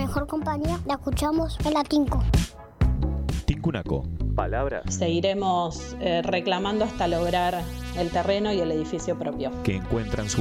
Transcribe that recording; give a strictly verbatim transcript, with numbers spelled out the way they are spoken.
mejor compañía la escuchamos en la Tinco. Tincunaco. Palabras. Seguiremos eh, reclamando hasta lograr el terreno y el edificio propio. Que encuentran su